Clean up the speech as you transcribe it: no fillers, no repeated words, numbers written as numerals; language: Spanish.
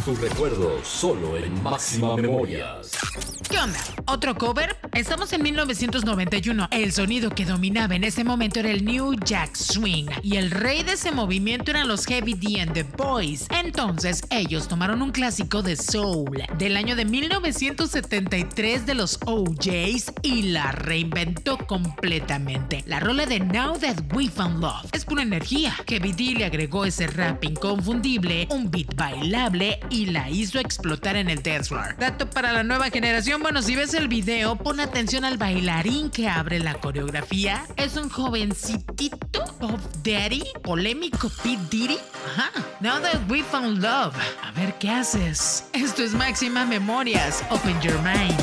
tus recuerdos solo en Máxima Memorias. ¿Qué onda? ¿Otro cover? Estamos en 1991. El sonido que dominaba en ese momento era el New Jack Swing y el rey de ese movimiento eran los Heavy D and the Boys. Entonces ellos tomaron un clásico de soul del año de 1973 de los OJs y la reinventó completamente. La rola de Now That We Found Love es pura energía. Heavy D le agregó ese rap inconfundible, un beat bailable y la hizo explotar en el dance floor. Dato para la nueva generación: bueno, si ves el video, pon atención al bailarín que abre la coreografía. Es un jovencitito Pop Daddy, polémico P. Diddy. Ajá, Now That We Found Love. A ver qué haces. Esto es Máxima Memorias. Open your mind.